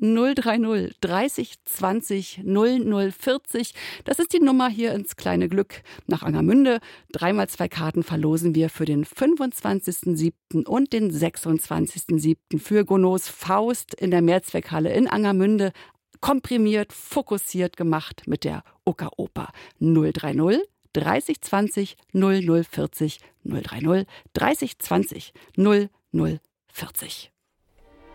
030 30 20 0040. Das ist die Nummer hier ins kleine Glück nach Angermünde. 3x2 Karten verlosen wir für den 25.07. und den 26.07. für Gounod's Faust in der Mehrzweckhalle in Angermünde. Komprimiert, fokussiert gemacht mit der Uckeroper. 030 30 20 0040 030 30 20 0040.